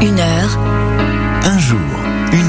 1 heure, Un jour, une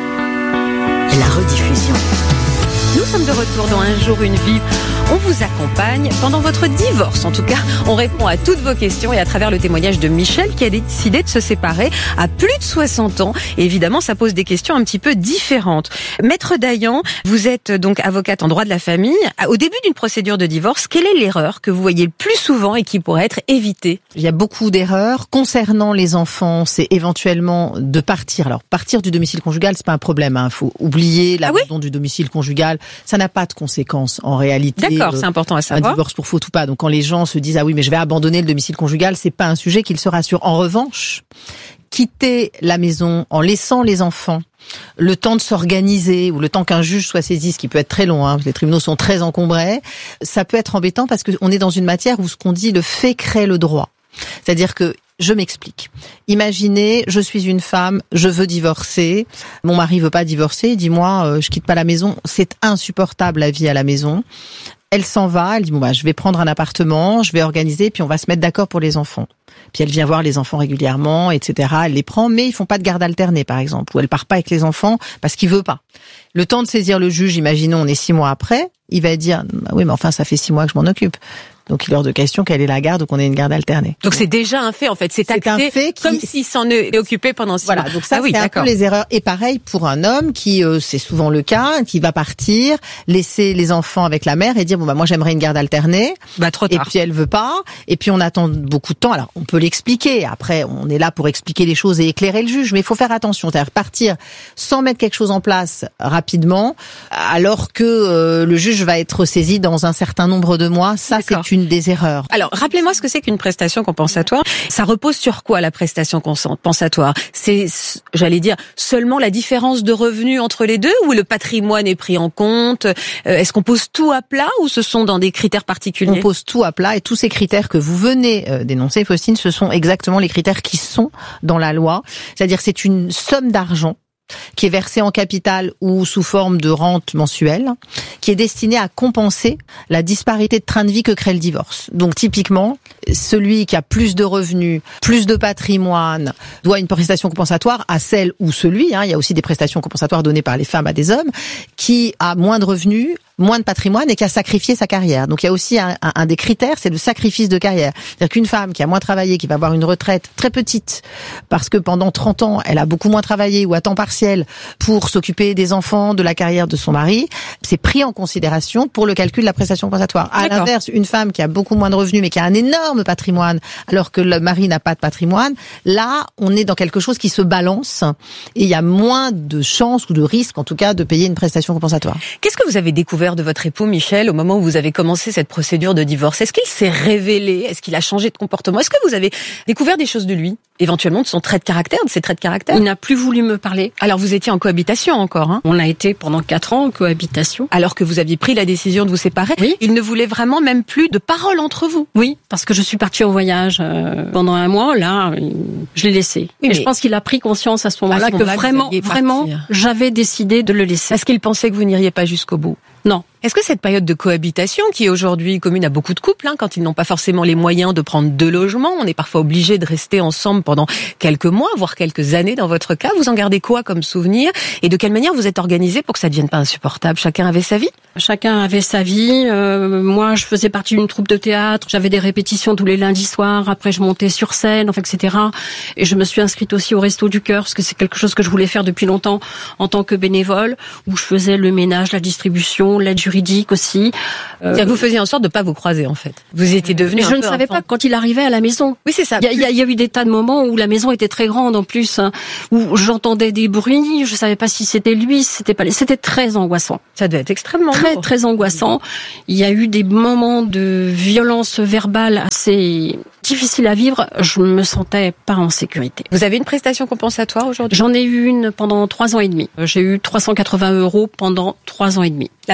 vie. la rediffusion. Nous sommes de retour dans Un jour, une vie. On vous accompagne pendant votre divorce. En tout cas, on répond à toutes vos questions et à travers le témoignage de Michel qui a décidé de se séparer à plus de 60 ans. Et évidemment, ça pose des questions un petit peu différentes. Maître Dayan, vous êtes donc avocate en droit de la famille. Au début d'une procédure de divorce, quelle est l'erreur que vous voyez le plus souvent et qui pourrait être évitée ? Il y a beaucoup d'erreurs. Concernant les enfants, c'est éventuellement de partir. Alors, partir du domicile conjugal, c'est pas un problème. Il faut oublier l'abandon du domicile conjugal. Ça n'a pas de conséquences en réalité. D'accord, c'est important à savoir. Un divorce pour faute ou pas. Donc quand les gens se disent ah oui mais je vais abandonner le domicile conjugal, c'est pas un sujet qu'ils se rassurent. En revanche, quitter la maison en laissant les enfants le temps de s'organiser ou le temps qu'un juge soit saisi, ce qui peut être très long, les tribunaux sont très encombrés, ça peut être embêtant parce qu'on est dans une matière où ce qu'on dit le fait crée le droit. C'est-à-dire que je m'explique. Imaginez, je suis une femme, je veux divorcer, mon mari veut pas divorcer, dis-moi, je quitte pas la maison, c'est insupportable la vie à la maison. Elle s'en va, elle dit je vais prendre un appartement, je vais organiser, puis on va se mettre d'accord pour les enfants. Puis elle vient voir les enfants régulièrement, etc. Elle les prend, mais ils font pas de garde alternée, par exemple, ou elle part pas avec les enfants parce qu'il veut pas. Le temps de saisir le juge, imaginons, on est 6 mois après, il va dire oui, mais enfin ça fait 6 mois que je m'en occupe. Donc il est hors de question quelle est la garde ou qu'on ait une garde alternée. Donc c'est déjà un fait en fait, c'est acté, un fait comme s'il s'en est occupé pendant 6 mois. Voilà, donc ça c'est un peu les erreurs. Et pareil pour un homme qui, c'est souvent le cas, qui va partir, laisser les enfants avec la mère et dire moi j'aimerais une garde alternée. Trop tard. Et puis elle veut pas. Et puis on attend beaucoup de temps. Alors on peut l'expliquer. Après on est là pour expliquer les choses et éclairer le juge. Mais il faut faire attention, c'est-à-dire partir sans mettre quelque chose en place rapidement, alors que le juge va être saisi dans un certain nombre de mois. Ça c'est une des erreurs. Alors, rappelez-moi ce que c'est qu'une prestation compensatoire. Ça repose sur quoi, la prestation compensatoire ? C'est, j'allais dire, seulement la différence de revenus entre les deux, ou le patrimoine est pris en compte ? Est-ce qu'on pose tout à plat ou ce sont dans des critères particuliers ? On pose tout à plat et tous ces critères que vous venez d'énoncer, Faustine, ce sont exactement les critères qui sont dans la loi. C'est-à-dire c'est une somme d'argent qui est versée en capital ou sous forme de rente mensuelle, qui est destinée à compenser la disparité de train de vie que crée le divorce. Donc typiquement, celui qui a plus de revenus, plus de patrimoine, doit une prestation compensatoire à celle ou celui, il y a aussi des prestations compensatoires données par les femmes à des hommes, qui a moins de revenus, moins de patrimoine et qui a sacrifié sa carrière. Donc il y a aussi un des critères, c'est le sacrifice de carrière. C'est-à-dire qu'une femme qui a moins travaillé, qui va avoir une retraite très petite, parce que pendant 30 ans, elle a beaucoup moins travaillé ou à temps partiel pour s'occuper des enfants, de la carrière de son mari, c'est pris en considération pour le calcul de la prestation compensatoire. À l'inverse, une femme qui a beaucoup moins de revenus mais qui a un énorme patrimoine, alors que le mari n'a pas de patrimoine, là, on est dans quelque chose qui se balance et il y a moins de chances ou de risques, en tout cas, de payer une prestation compensatoire. Qu'est-ce que vous avez découvert de votre époux, Michel, au moment où vous avez commencé cette procédure de divorce ? Est-ce qu'il s'est révélé ? Est-ce qu'il a changé de comportement ? Est-ce que vous avez découvert des choses de lui ? Éventuellement de son trait de caractère, de ses traits de caractère ? Il n'a plus voulu me parler. Alors vous étiez en cohabitation encore, On a été pendant 4 ans en cohabitation. Alors que vous aviez pris la décision de vous séparer, oui. Il ne voulait vraiment même plus de parole entre vous. Oui, parce que je suis partie en voyage pendant 1 mois, là, je l'ai laissé. Oui, et je pense qu'il a pris conscience à ce moment-là que vraiment, j'avais décidé de le laisser. Est-ce qu'il pensait que vous n'iriez pas jusqu'au bout ? Non. Est-ce que cette période de cohabitation, qui est aujourd'hui commune à beaucoup de couples, quand ils n'ont pas forcément les moyens de prendre 2 logements, on est parfois obligé de rester ensemble pendant quelques mois, voire quelques années dans votre cas, vous en gardez quoi comme souvenir ? Et de quelle manière vous êtes organisé pour que ça ne devienne pas insupportable ? Chacun avait sa vie ? Chacun avait sa vie. Moi, je faisais partie d'une troupe de théâtre. J'avais des répétitions tous les lundis soirs. Après, je montais sur scène, etc. Et je me suis inscrite aussi au Resto du Cœur, parce que c'est quelque chose que je voulais faire depuis longtemps en tant que bénévole, où je faisais le ménage, la distribution, l'aide juridique aussi. C'est-à-dire que vous faisiez en sorte de pas vous croiser, en fait. Vous étiez devenu. Mais je ne savais pas quand il arrivait à la maison. Oui, c'est ça. Il y a eu des tas de moments où la maison était très grande en plus, où j'entendais des bruits. Je savais pas si c'était lui, si c'était pas lui. C'était très angoissant. Ça devait être extrêmement très angoissant. Il y a eu des moments de violence verbale assez difficiles à vivre. Je me sentais pas en sécurité. Vous avez une prestation compensatoire aujourd'hui ? J'en ai eu une pendant 3 ans et demi. J'ai eu 380 € pendant 3 ans et demi. La prestation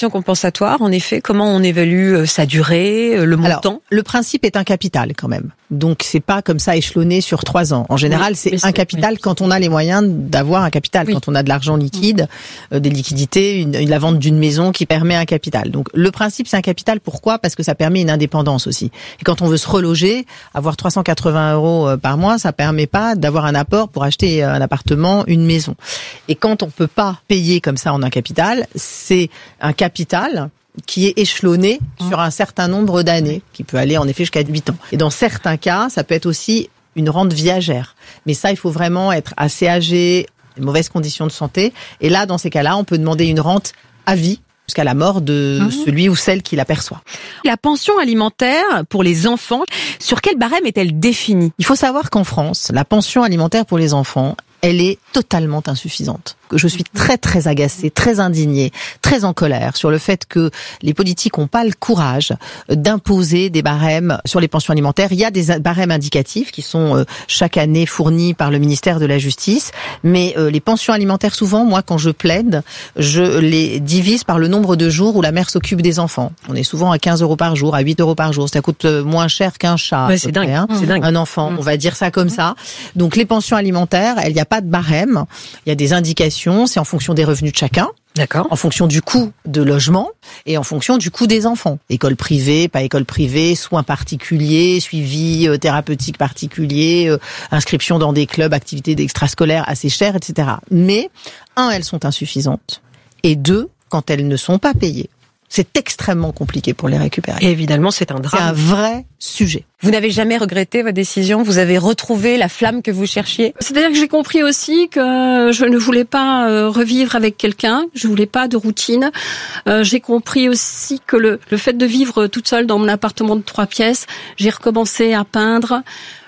pension compensatoire, en effet, comment on évalue sa durée, le montant? Alors, le principe est un capital quand même. Donc c'est pas comme ça échelonné sur 3 ans. En général, c'est un capital quand on a les moyens d'avoir un capital, quand on a de l'argent liquide, des liquidités, la vente d'une maison qui permet un capital. Donc le principe c'est un capital. Pourquoi? Parce que ça permet une indépendance aussi. Et quand on veut se reloger, avoir 380 € par mois, ça permet pas d'avoir un apport pour acheter un appartement, une maison. Et quand on peut pas payer comme ça en un capital, c'est un capital qui est échelonné sur un certain nombre d'années, qui peut aller en effet jusqu'à 8 ans. Et dans certains cas, ça peut être aussi une rente viagère. Mais ça, il faut vraiment être assez âgé, de mauvaises conditions de santé. Et là, dans ces cas-là, on peut demander une rente à vie, jusqu'à la mort de celui ou celle qui l'aperçoit. La pension alimentaire pour les enfants, sur quel barème est-elle définie? Il faut savoir qu'en France, la pension alimentaire pour les enfants, elle est totalement insuffisante. Je suis très très agacée, très indignée, très en colère sur le fait que les politiques n'ont pas le courage d'imposer des barèmes sur les pensions alimentaires. Il y a des barèmes indicatifs qui sont chaque année fournis par le ministère de la Justice, mais les pensions alimentaires, souvent, moi quand je plaide, je les divise par le nombre de jours où la mère s'occupe des enfants. On est souvent à 15 € par jour, à 8 € par jour. Ça coûte moins cher qu'un chat. Ouais, c'est dingue, hein. C'est dingue. Un enfant, on va dire ça comme ça. Donc les pensions alimentaires, il n'y a pas de barème, il y a des indications. C'est en fonction des revenus de chacun. D'accord. En fonction du coût de logement et en fonction du coût des enfants. École privée, pas école privée, soins particuliers, suivi thérapeutique particulier, inscription dans des clubs, activités extrascolaires assez chères, etc. Mais, 1, elles sont insuffisantes. Et 2, quand elles ne sont pas payées, c'est extrêmement compliqué pour les récupérer. Et évidemment, c'est un drame. C'est un vrai sujet. Vous n'avez jamais regretté votre décision? Vous avez retrouvé la flamme que vous cherchiez? C'est-à-dire que j'ai compris aussi que je ne voulais pas revivre avec quelqu'un, je voulais pas de routine. J'ai compris aussi que le fait de vivre toute seule dans mon appartement de 3 pièces, j'ai recommencé à peindre.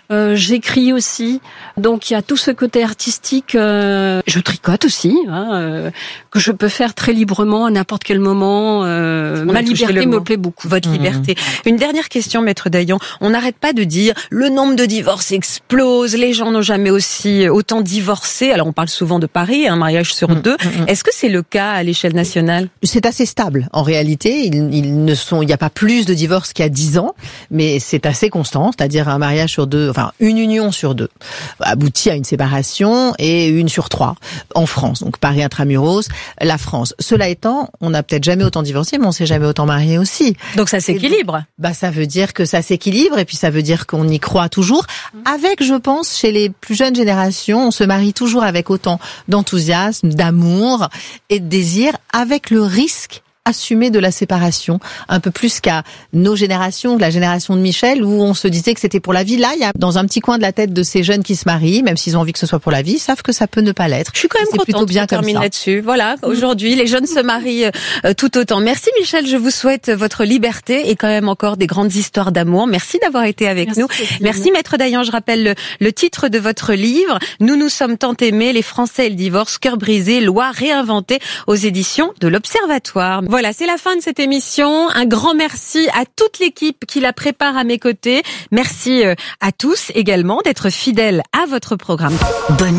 J'écris aussi, donc il y a tout ce côté artistique. Je tricote aussi, que je peux faire très librement à n'importe quel moment. Ma liberté me plaît beaucoup. Votre liberté. Une dernière question, Maître Dayan. On n'arrête pas de dire le nombre de divorces explose, les gens n'ont jamais autant divorcé. Alors on parle souvent de Paris, un mariage sur 2. Est-ce que c'est le cas à l'échelle nationale? C'est assez stable. En réalité, il n'y a pas plus de divorces qu'il y a 10 ans, mais c'est assez constant, c'est-à-dire un mariage sur 2. Enfin, une union sur 2 aboutit à une séparation et 1 sur 3 en France. Donc Paris intramuros, la France. Cela étant, on n'a peut-être jamais autant divorcé, mais on s'est jamais autant marié aussi. Donc ça s'équilibre. Ça veut dire que ça s'équilibre et puis ça veut dire qu'on y croit toujours. Avec, je pense, chez les plus jeunes générations, on se marie toujours avec autant d'enthousiasme, d'amour et de désir, avec le risque assumé de la séparation, un peu plus qu'à nos générations, la génération de Michel, où on se disait que c'était pour la vie. Là, il y a dans un petit coin de la tête de ces jeunes qui se marient, même s'ils ont envie que ce soit pour la vie, ils savent que ça peut ne pas l'être. Je suis quand même contente de terminer là-dessus. Voilà, aujourd'hui, les jeunes se marient tout autant. Merci Michel, je vous souhaite votre liberté et quand même encore des grandes histoires d'amour. Merci d'avoir été avec nous. Merci Maître Dayan, je rappelle le titre de votre livre. Nous nous sommes tant aimés, les Français et le divorce, cœur brisé, loi réinventée, aux éditions de l'Observatoire. Voilà, c'est la fin de cette émission. Un grand merci à toute l'équipe qui la prépare à mes côtés. Merci à tous également d'être fidèles à votre programme. Bonne